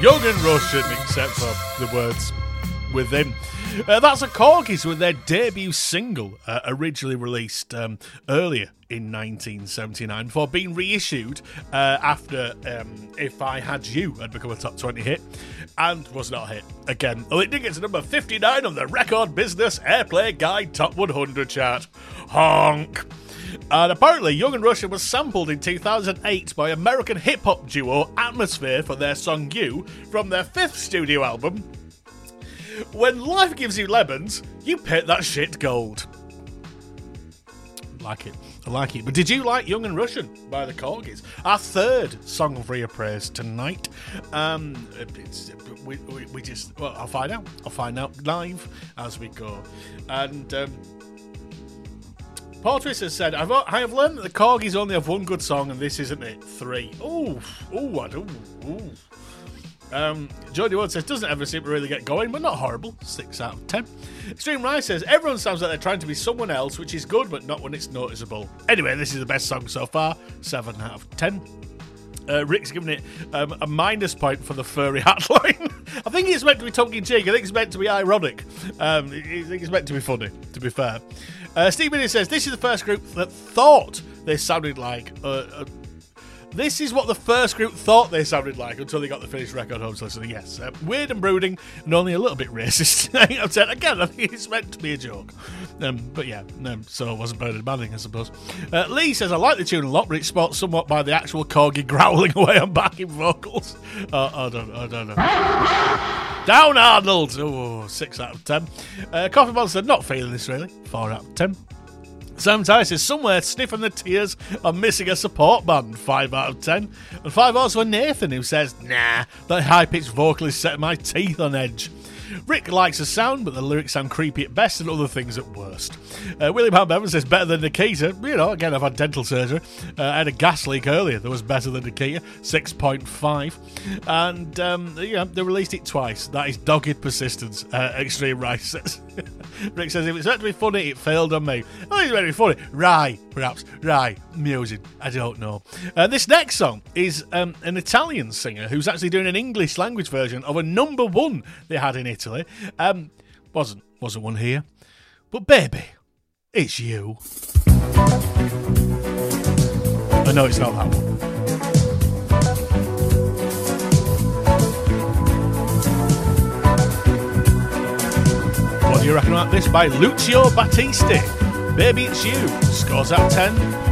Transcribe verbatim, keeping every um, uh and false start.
Young and Russian, except for the words within. Uh, that's the Corgis with their debut single, uh, originally released um, earlier in nineteen seventy-nine, before being reissued uh, after um, If I Had You had become a top twenty hit, and was not a hit again. Well, it did get to number fifty-nine on the Record Business Airplay Guide Top one hundred chart. Honk! And apparently, Young and Russian was sampled in two thousand eight by American hip-hop duo Atmosphere for their song You from their fifth studio album. When life gives you lemons, you paint that shit gold. Like it. I like it. But did you like Young and Russian by the Corgis? Our third song of your praise tonight. Um, it's, we, we, we just, well, I'll find out. I'll find out live as we go. And um, Paul Twist has said, I've, I have learned that the Corgis only have one good song and this isn't it. Three. Ooh. Ooh, I do. Ooh. Um, Jody Wood says, doesn't ever seem to really get going, but not horrible. six out of ten. Extreme Rice says, everyone sounds like they're trying to be someone else, which is good, but not when it's noticeable. Anyway, this is the best song so far. seven out of ten. Uh, Rick's giving it um, a minus point for the furry hat line. I think it's meant to be tongue-in-cheek. I think it's meant to be ironic. Um, I think it's meant to be funny, to be fair. Uh, Steve Minnie says, this is the first group that thought they sounded like... Uh, uh, This is what the first group thought they sounded like until they got the finished record home listening. Yes, uh, weird and brooding and only a little bit racist. Again, I think it's meant to be a joke. Um, but yeah, um, so it wasn't Bernard Manning, I suppose. Uh, Lee says, I like the tune a lot, but it's spot somewhat by the actual corgi growling away on backing vocals. Uh, I don't I don't know. Down Arnold! Oh, six out of ten. Uh, Coffee Monster, not feeling this really. four out of ten. Sam Tice says, somewhere sniffing the tears of missing a support band, five out of ten. And five also for Nathan, who says, nah, that high-pitched vocal is setting my teeth on edge. Rick likes the sound, but the lyrics sound creepy at best and other things at worst. Uh, William Ham Evans says, better than Nikita. You know, again, I've had dental surgery. Uh, I had a gas leak earlier that was better than Nikita, six point five. And, um, yeah, they released it twice. That is dogged persistence, uh, Extreme Rice says. Rick says, if it's meant to be funny, it failed on me. I think it's meant to be funny. Right, perhaps. Right, musing. I don't know. Uh, this next song is um, an Italian singer who's actually doing an English language version of a number one they had in Italy. Um, wasn't wasn't one here. But baby, it's you. I know it's not that one. What do you reckon about this by Lucio Battisti? Baby, it's you. Scores out ten.